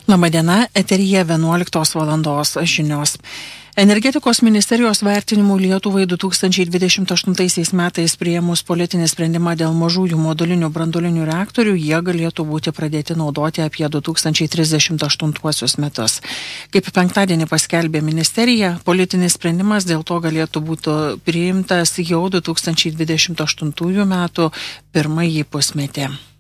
Labadiena, eteryje 11 valandos žinios. Energetikos ministerijos vertinimų Lietuvai 2028 metais priėmus politinį sprendimą dėl mažųjų modulinių branduolinių reaktorių, jie galėtų būti pradėti naudoti apie 2038 metus. Kaip penktadienį paskelbė ministerija, politinis sprendimas dėl to galėtų būti priimtas jau 2028 metų pirmąjį pusmetį.